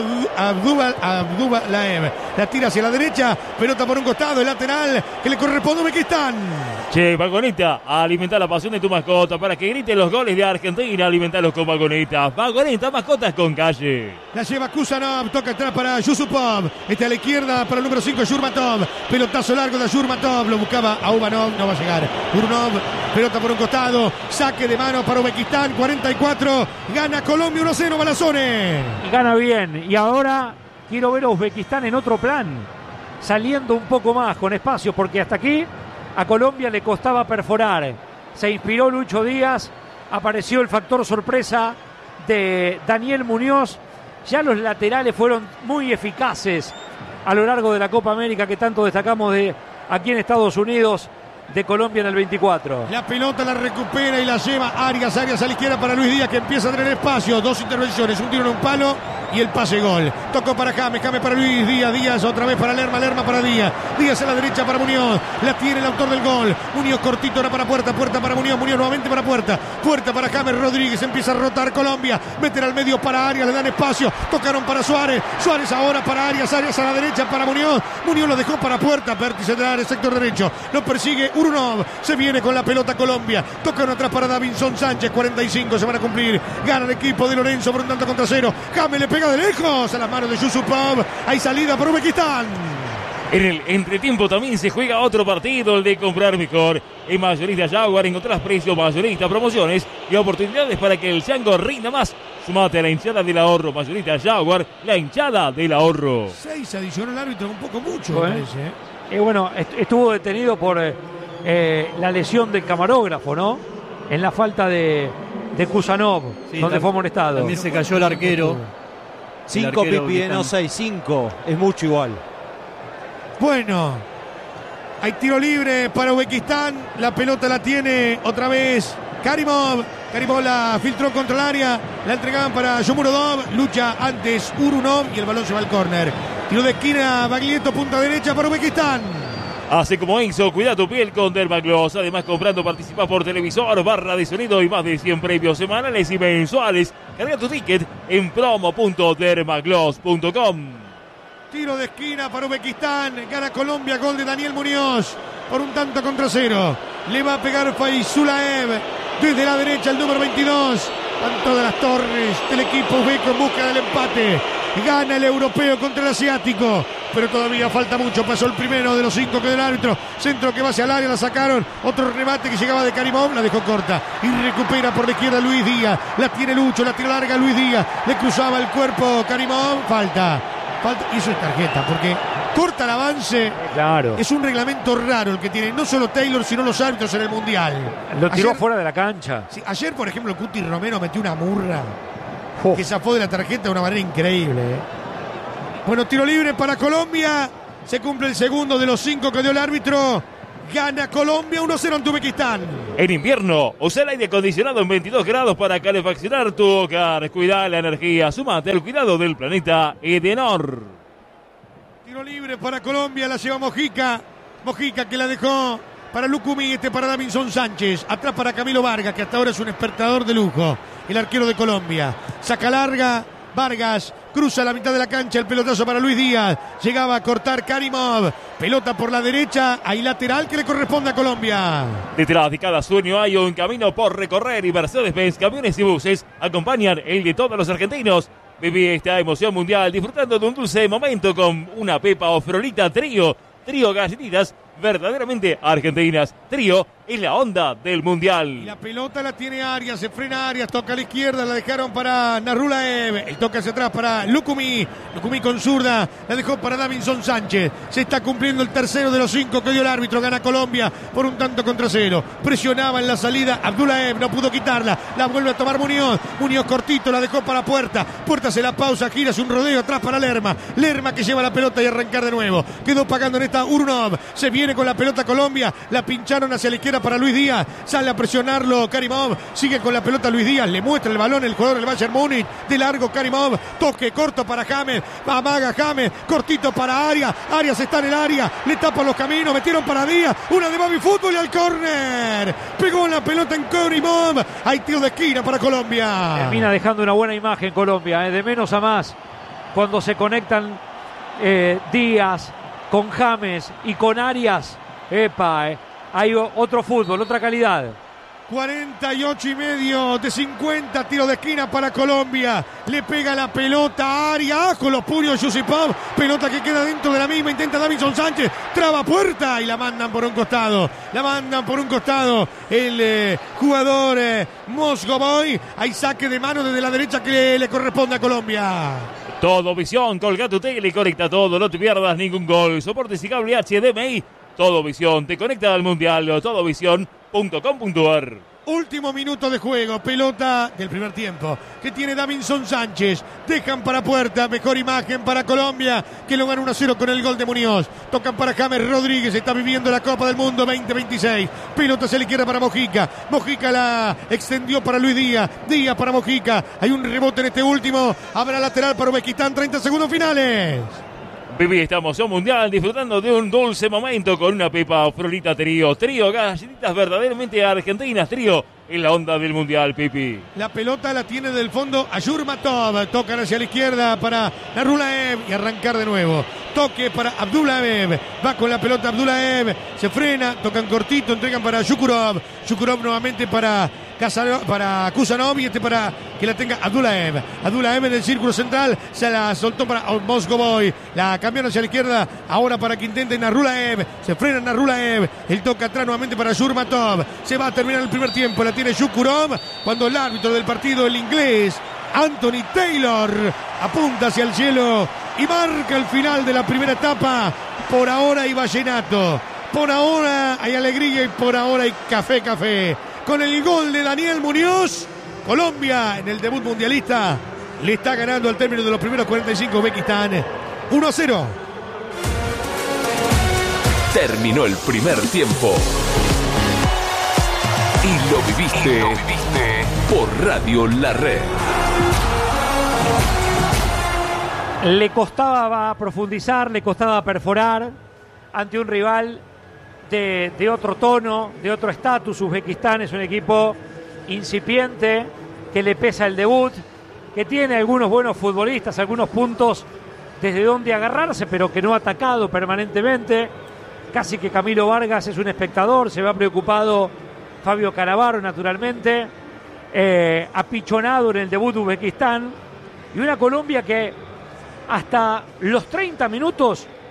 Abdullaev. La tira hacia la derecha, pelota por un costado, el lateral que le corresponde a Uzbekistán. Che, Vagoneta, alimenta la pasión de tu mascota para que grite los goles de Argentina. Alimentalos con Vagoneta. Vagoneta, mascotas con calle. La lleva Kusanov, toca atrás para Yusupov. Está a la izquierda para el número 5, Yurmatov. Pelotazo largo de Yurmatov, lo buscaba a Ubanov, no va a llegar. Urnov, pelota por un costado, saque de mano para Uzbekistán, 44. Gana Colombia 1-0, Balazones. Gana bien y ahora quiero ver a Uzbekistán en otro plan, saliendo un poco más con espacio, porque hasta aquí a Colombia le costaba perforar. Se inspiró Lucho Díaz, apareció el factor sorpresa de Daniel Muñoz. Ya los laterales fueron muy eficaces a lo largo de la Copa América que tanto destacamos de aquí en Estados Unidos, de Colombia en el 24. La pelota la recupera y la lleva Arias a la izquierda para Luis Díaz, que empieza a tener espacio. 2 intervenciones, un tiro en un palo y el pase gol. Tocó para James para Luis Díaz. Díaz otra vez para Lerma para Díaz. Díaz a la derecha para Muñoz. La tiene el autor del gol. Muñoz cortito, ahora para Puerta. Puerta para Muñoz. Muñoz nuevamente para Puerta. Puerta para James Rodríguez. Empieza a rotar Colombia. Meten al medio para Arias. Le dan espacio. Tocaron para Suárez. Suárez ahora para Arias. Arias a la derecha para Muñoz. Muñoz lo dejó para Puerta. Vértice del área, sector derecho. Lo persigue Urnov. Se viene con la pelota Colombia. Tocan atrás para Davinson Sánchez. 45 se van a cumplir. Gana el equipo de Lorenzo por 1-0. James le pega de lejos a las manos de Yusupov. Hay salida para Uzbekistán. En el entretiempo también se juega otro partido, el de comprar mejor. En Mayorista Jaguar encontrás precios mayoristas, promociones y oportunidades para que el chango rinda más. Sumate a la hinchada del ahorro. Mayorista Jaguar, la hinchada del ahorro. 6 adicionó el árbitro, un poco mucho, me parece. Bueno, estuvo detenido por la lesión del camarógrafo, ¿no? En la falta de Kusanov, sí, donde fue molestado. También se cayó el arquero. 5 Pipi, no 6, 5. Es mucho igual. Bueno, hay tiro libre para Uzbekistán. La pelota la tiene otra vez Karimov. Karimov la filtró contra el área. La entregaban para Shomurodov. Lucha antes Urunov y el balón se va al córner. Tiro de esquina, Baglietto, punta derecha para Uzbekistán. Así como Enzo, cuida tu piel con Dermagloss. Además, comprando participas por televisor, barra de sonido y más de 100 premios semanales y mensuales. Carga tu ticket en promo.dermagloss.com. Tiro de esquina para Uzbekistán. Gana Colombia, gol de Daniel Muñoz por 1-0. Le va a pegar Faisulaev desde la derecha el número 22. Van todas las torres del equipo uzbeco en busca del empate. Gana el europeo contra el asiático pero todavía falta mucho. Pasó el primero de los 5 que del árbitro. Centro que va hacia el área, la sacaron. Otro remate que llegaba de Karimov, la dejó corta. Y recupera por la izquierda Luis Díaz. La tiene Lucho, la tira larga Luis Díaz. Le cruzaba el cuerpo Karimov. Falta. Y eso es tarjeta, porque corta el avance. Claro. Es un reglamento raro el que tiene no solo Taylor, sino los árbitros en el Mundial. Lo tiró fuera de la cancha. Sí, ayer, por ejemplo, Cuti Romero metió una murra que zafó de la tarjeta de una manera increíble. Bueno, tiro libre para Colombia. Se cumple el segundo de los 5 que dio el árbitro. Gana Colombia 1-0 ante Uzbekistán. En invierno, usa el aire acondicionado en 22 grados para calefaccionar tu hogar. Cuida la energía, súmate al cuidado del planeta Edenor. Tiro libre para Colombia, la lleva Mojica. Mojica que la dejó para Lucumí, para Davinson Sánchez. Atrás para Camilo Vargas, que hasta ahora es un despertador de lujo. El arquero de Colombia. Saca larga, Vargas. Cruza la mitad de la cancha, el pelotazo para Luis Díaz. Llegaba a cortar Karimov. Pelota por la derecha, hay lateral que le corresponde a Colombia. Detrás de cada sueño hay un camino por recorrer y Mercedes-Benz Camiones y Buses acompañan el de todos los argentinos. Viví esta emoción mundial disfrutando de un dulce momento con una pepa o frolita trío. Trío galletitas verdaderamente argentinas. Trío es la onda del mundial. Y la pelota la tiene Arias, se frena Arias, toca a la izquierda, la dejaron para Narulaev. El toque hacia atrás para Lucumí. Lucumí con zurda, la dejó para Davinson Sánchez. Se está cumpliendo el tercero de los 5 que dio el árbitro. Gana Colombia por un tanto contra 0. Presionaba en la salida Abdulaev, no pudo quitarla. La vuelve a tomar Muñoz. Muñoz cortito, la dejó para Puerta. Puerta se la pausa, gira, hace un rodeo atrás para Lerma. Lerma que lleva la pelota y arrancar de nuevo. Quedó pagando en esta Urnov. Se viene con la pelota Colombia. La pincharon hacia la izquierda para Luis Díaz. Sale a presionarlo Karimov. Sigue con la pelota Luis Díaz. Le muestra el balón el jugador del Bayern Múnich. De largo Karimov. Toque corto para James. Amaga James. Cortito para Arias. Arias está en el área. Le tapan los caminos. Metieron para Díaz. Una de Baby Fútbol y al córner. Pegó la pelota en Karimov. Hay tiro de esquina para Colombia. Termina dejando una buena imagen Colombia. De menos a más. Cuando se conectan Díaz con James y con Arias. Hay otro fútbol, otra calidad. 48,5 de 50, tiro de esquina para Colombia. Le pega la pelota a Arias con los puños Yusipov. Pelota que queda dentro de la misma. Intenta Davinson Sánchez. Traba Puerta y la mandan por un costado. El jugador Mosgovoy. Hay saque de mano desde la derecha que le corresponde a Colombia. Todo Visión, colga tu tele y conecta todo. No te pierdas ningún gol. Soportes y cable HDMI. Todo Visión te conecta al Mundial. Todovisión.com.ar. Último minuto de juego, pelota del primer tiempo que tiene Davinson Sánchez. Dejan para Puerta, mejor imagen para Colombia, que lo gana 1-0 con el gol de Muñoz. Tocan para James Rodríguez, está viviendo la Copa del Mundo 2026. Pelota hacia la izquierda para Mojica. Mojica la extendió para Luis Díaz. Díaz para Mojica. Hay un rebote en este último. Habrá lateral para Uzbekistán, 30 segundos finales. Viví esta emoción mundial disfrutando de un dulce momento con una pepa o frolita trío. Trío, galletitas verdaderamente argentinas. Trío en la onda del mundial, Pipi. La pelota la tiene del fondo Ayurmatov. Tocan hacia la izquierda para Narulaev y arrancar de nuevo. Toque para Abdulaev. Va con la pelota Abdulaev. Se frena, tocan cortito, entregan para Yukurov. Yukurov nuevamente para Kusanov y para que la tenga Abdulaev. Abdulaev en el círculo central. Se la soltó para Mosgovoy. La cambiaron hacia la izquierda. Ahora para que intente Narulaev. Se frena Narulaev. El toque atrás nuevamente para Yurmatov. Se va a terminar el primer tiempo. La tiene Yukurov. Cuando el árbitro del partido, el inglés Anthony Taylor, apunta hacia el cielo y marca el final de la primera etapa. Por ahora hay vallenato. Por ahora hay alegría y por ahora hay café. Con el gol de Daniel Muñoz, Colombia en el debut mundialista le está ganando al término de los primeros 45 Uzbekistán 1-0. Terminó el primer tiempo y lo viviste por Radio La Red. Le costaba profundizar, le costaba perforar ante un rival de otro tono, de otro estatus. Uzbekistán es un equipo incipiente, que le pesa el debut, que tiene algunos buenos futbolistas, algunos puntos desde donde agarrarse, pero que no ha atacado permanentemente. Casi que Camilo Vargas es un espectador, se va preocupado Fabio Cannavaro, naturalmente, apichonado en el debut de Uzbekistán, y una Colombia que hasta los 30 minutos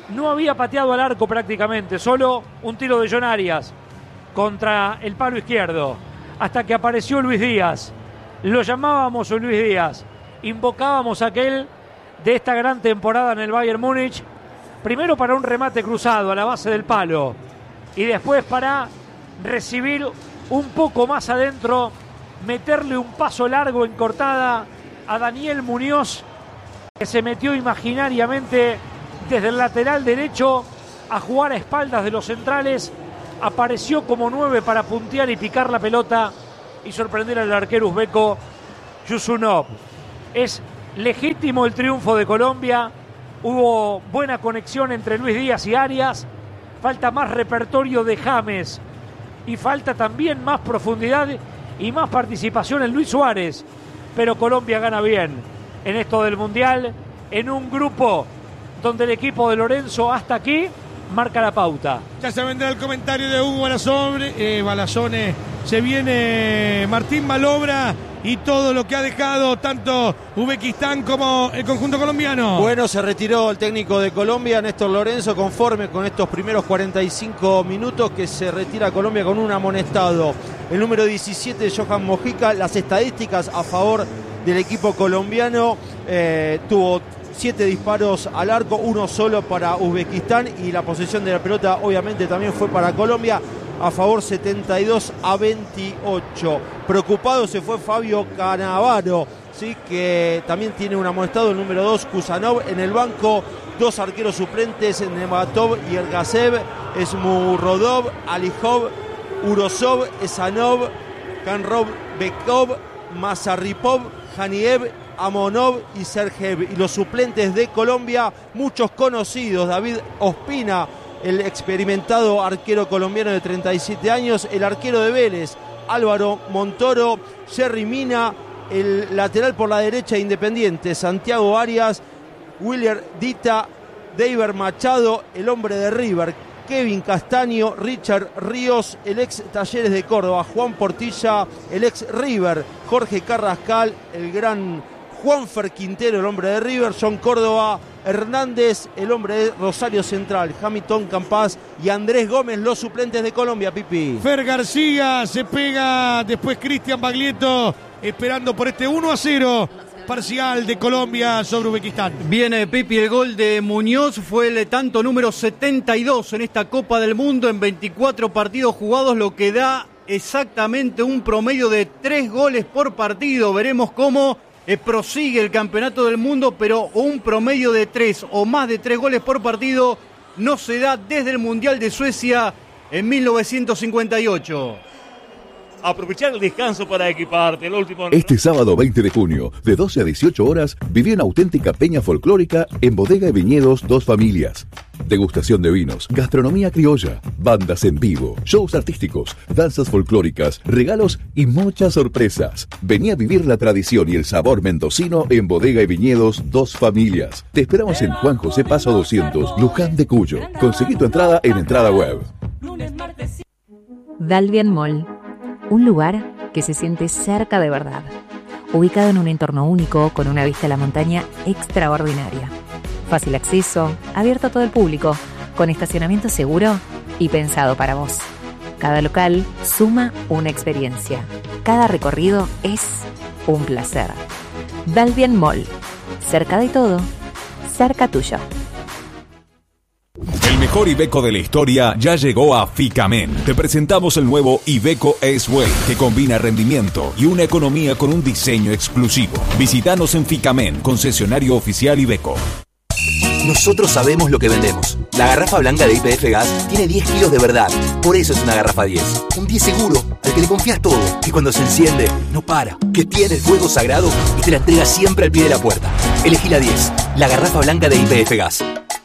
no había pateado al arco prácticamente, solo un tiro de John Arias contra el palo izquierdo, hasta que apareció Luis Díaz. Lo llamábamos Luis Díaz, invocábamos a aquel de esta gran temporada en el Bayern Múnich, primero para un remate cruzado a la base del palo y después para recibir un poco más adentro, meterle un paso largo en cortada a Daniel Muñoz, que se metió imaginariamente desde el lateral derecho a jugar a espaldas de los centrales, apareció como 9 para puntear y picar la pelota y sorprender al arquero uzbeco Yusunov. Es legítimo el triunfo de Colombia, hubo buena conexión entre Luis Díaz y Arias, falta más repertorio de James y falta también más profundidad y más participación en Luis Suárez, pero Colombia gana bien en esto del Mundial, en un grupo donde el equipo de Lorenzo hasta aquí marca la pauta. Ya se vendrá el comentario de Hugo Balazone, se viene Martín Malobra y todo lo que ha dejado tanto Uzbekistán como el conjunto colombiano. Bueno, se retiró el técnico de Colombia, Néstor Lorenzo, conforme con estos primeros 45 minutos, que se retira Colombia con un amonestado. El número 17, Johan Mojica. Las estadísticas a favor del equipo colombiano: tuvo 7 disparos al arco, 1 solo para Uzbekistán, y la posesión de la pelota obviamente también fue para Colombia. A favor 72-28. Preocupado se fue Fabio Cannavaro, ¿sí? Que también tiene un amonestado, el número 2, Kusanov. En el banco, 2 arqueros suplentes, Nematov y Ergasev, Smurodov, Alijov, Urosov, Esanov, Kanrov, Bekov, Mazarripov, Janiev, Amonov y Sergev. Y los suplentes de Colombia, muchos conocidos: David Ospina, el experimentado arquero colombiano de 37 años, el arquero de Vélez, Álvaro Montoro, Jerry Mina, el lateral por la derecha Independiente, Santiago Arias, William Dita, David Machado, el hombre de River, Kevin Castaño, Richard Ríos, el ex Talleres de Córdoba, Juan Portilla, el ex River, Jorge Carrascal, el gran Juanfer Quintero, el hombre de River, John Córdoba Hernández, el hombre de Rosario Central, Hamilton Campas y Andrés Gómez, los suplentes de Colombia, Pipi. Fer García se pega, después Cristian Baglietto, esperando por este 1-0 parcial de Colombia sobre Uzbekistán. Viene Pipi, el gol de Muñoz fue el tanto número 72 en esta Copa del Mundo en 24 partidos jugados, lo que da exactamente un promedio de 3 goles por partido. Veremos cómo prosigue el campeonato del mundo, pero un promedio de 3 o más de 3 goles por partido no se da desde el Mundial de Suecia en 1958. Aprovechar el descanso para equiparte. El último... Este sábado 20 de junio, de 12 a 18 horas, viví una auténtica peña folclórica en Bodega y Viñedos Dos Familias. Degustación de vinos, gastronomía criolla, bandas en vivo, shows artísticos, danzas folclóricas, regalos y muchas sorpresas. Vení a vivir la tradición y el sabor mendocino en Bodega y Viñedos Dos Familias. Te esperamos en Juan José Paso 200, Luján de Cuyo. Conseguí tu entrada en Entrada Web. Dalvian Mall, un lugar que se siente cerca de verdad, ubicado en un entorno único con una vista a la montaña extraordinaria. Fácil acceso, abierto a todo el público, con estacionamiento seguro y pensado para vos. Cada local suma una experiencia. Cada recorrido es un placer. Dalvian Mall, cerca de todo, cerca tuyo. El mejor Iveco de la historia ya llegó a Ficamen. Te presentamos el nuevo Iveco S-Way, que combina rendimiento y una economía con un diseño exclusivo. Visítanos en Ficamen, concesionario oficial Iveco. Nosotros sabemos lo que vendemos. La garrafa blanca de YPF Gas tiene 10 kilos de verdad. Por eso es una garrafa 10. Un 10 seguro, al que le confías todo. Que cuando se enciende, no para. Que tiene el fuego sagrado y te la entrega siempre al pie de la puerta. Elegí la 10. La garrafa blanca de YPF Gas.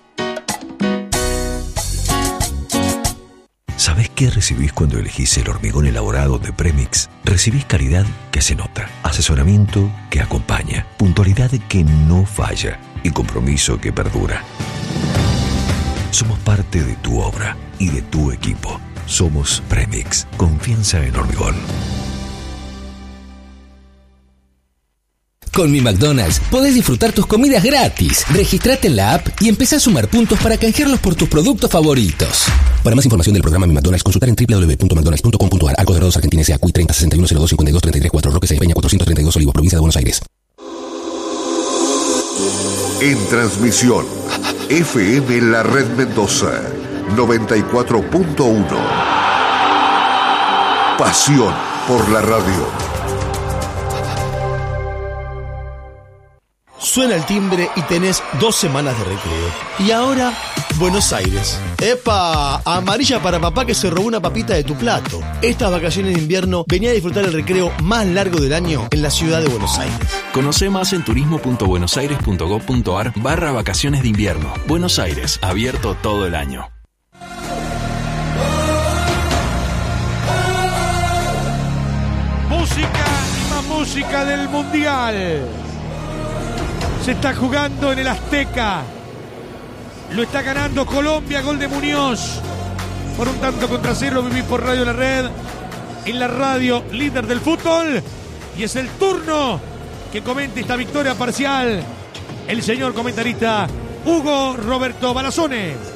¿Sabés qué recibís cuando elegís el hormigón elaborado de Premix? Recibís calidad que se nota, asesoramiento que acompaña, puntualidad que no falla y compromiso que perdura. Somos parte de tu obra y de tu equipo. Somos Premix. Confianza en hormigón. Con Mi McDonald's podés disfrutar tus comidas gratis. Registrate en la app y empezá a sumar puntos para canjearlos por tus productos favoritos. Para más información del programa Mi McDonald's, consultar en www.mcdonalds.com.ar. Arcos Dorados Argentina S.A. CUI 30 61 02 52 33 4 Roque Peña 432 Olivos, provincia de Buenos Aires. En transmisión, FM La Red Mendoza, 94.1. Pasión por la radio. Suena el timbre y tenés 2 semanas de recreo. Y ahora, Buenos Aires. ¡Epa! Amarilla para papá que se robó una papita de tu plato. Estas vacaciones de invierno venía a disfrutar el recreo más largo del año en la ciudad de Buenos Aires. Conoce más en turismo.buenosaires.gov.ar/vacaciones de invierno. Buenos Aires, abierto todo el año. Música y más música del Mundial. Se está jugando en el Azteca. Lo está ganando Colombia, gol de Muñoz. Por 1-0, viví por Radio La Red. En la radio líder del fútbol. Y es el turno que comente esta victoria parcial el señor comentarista Hugo Roberto Balazone.